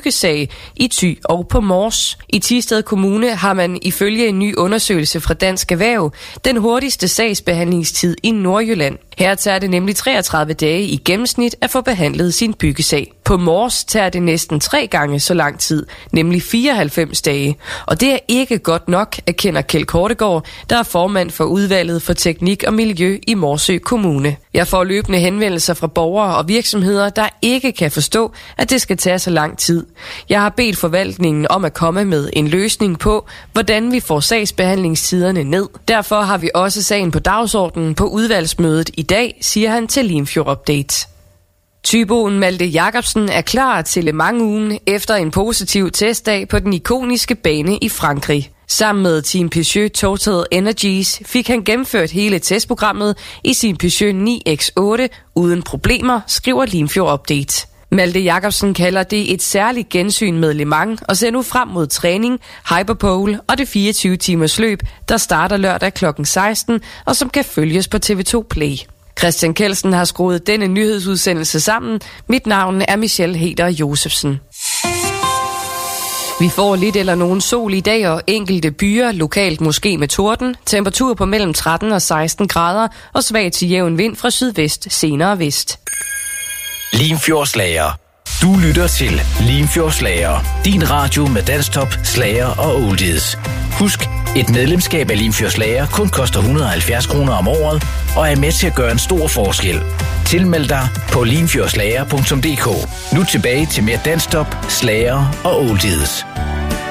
byggesag i Thy og på Mors. I Thisted Kommune har man ifølge en ny undersøgelse fra Dansk Erhverv den hurtigste sagsbehandlingstid i Nordjylland. Her tager det nemlig 33 dage i gennemsnit at få behandlet sin byggesag. På Mors tager det næsten 3 gange så lang tid, nemlig 94 dage. Og det er ikke godt nok, erkender Kjeld Kortegaard, der er formand for udvalget for teknik og miljø i Morsø Kommune. Jeg får løbende henvendelser fra borgere og virksomheder, der ikke kan forstå, at det skal tage så lang tid. Jeg har bedt forvaltningen om at komme med en løsning på, hvordan vi får sagsbehandlingstiderne ned. Derfor har vi også sagen på dagsordenen på udvalgsmødet i dag, siger han til Limfjord Update. Thyboen Malte Jacobsen er klar til Le Mans-ugen efter en positiv testdag på den ikoniske bane i Frankrig. Sammen med Team Peugeot Total Energies fik han gennemført hele testprogrammet i sin Peugeot 9X8 uden problemer, skriver Limfjord Update. Malte Jacobsen kalder det et særligt gensyn med Le Mans og ser nu frem mod træning, Hyperpole og det 24 timers løb, der starter lørdag kl. 16 og som kan følges på TV2 Play. Christian Kelsen har skruet denne nyhedsudsendelse sammen. Mit navn er Michelle Heder Josefsen. Vi får lidt eller nogen sol i dag og enkelte byer, lokalt måske med torden. Temperatur på mellem 13 og 16 grader og svag til jævn vind fra sydvest, senere vest. Limfjordslager. Du lytter til Limfjordslager. Din radio med danstop, slager og oldies. Husk, et medlemskab af Limfjordslager kun koster 170 kroner om året og er med til at gøre en stor forskel. Tilmeld dig på limfjordslager.dk. Nu tilbage til mere danstop, slager og oldies.